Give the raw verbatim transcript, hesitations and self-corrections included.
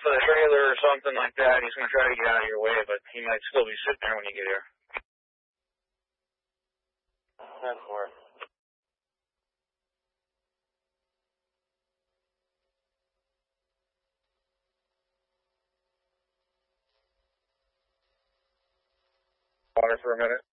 of the trailer or something like that. He's going to try to get out of your way, but he might still be sitting there when you get here. ten four. Water for a minute.